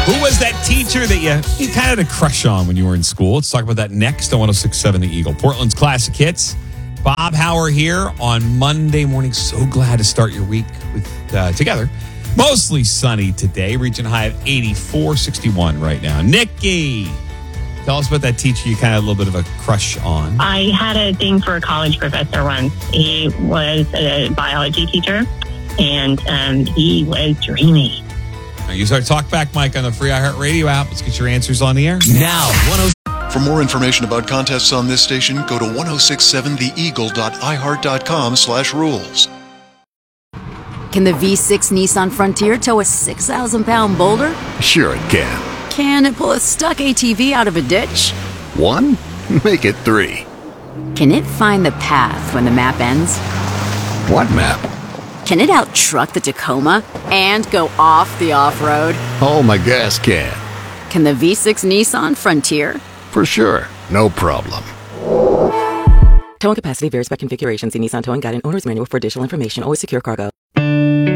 Who was that teacher that you kind of had a crush on when you were in school? Let's talk about that next on 106.7 The Eagle. Portland's Classic Hits. Bob Hauer here on Monday morning. So glad to start your week together. Mostly sunny today, reaching a high of 84, 61 right now. Nikki, tell us about that teacher you kind of had a little bit of a crush on. I had a thing for a college professor once. He was a biology teacher, and he was dreamy. Now, use our Talkback mic on the free iHeartRadio app. Let's get your answers on the air. Now, For more information about contests on this station, go to 1067theeagle.iheart.com/rules. Can the V6 Nissan Frontier tow a 6,000-pound boulder? Sure it can. Can it pull a stuck ATV out of a ditch? 1? Make it 3. Can it find the path when the map ends? What map? Can it out-truck the Tacoma and go off the off-road? Oh, my gas can. Can the V6 Nissan Frontier? For sure. No problem. Towing capacity varies by configuration. See Nissan Towing Guide and Owner's Manual for additional information. Always secure cargo.